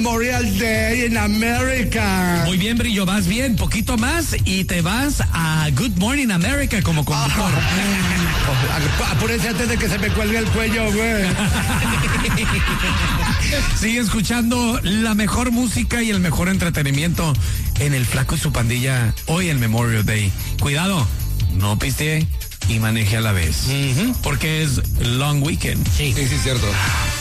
Memorial Day in America. Muy bien, Brillo, vas bien, poquito más y te vas a Good Morning America como conductor. Apúrense antes de que se me cuelgue el cuello, güey. Sigue escuchando la mejor música y el mejor entretenimiento en El Flaco y su Pandilla hoy en Memorial Day. Cuidado, no pistee y maneje a la vez. Porque es Long Weekend. Sí, sí, cierto.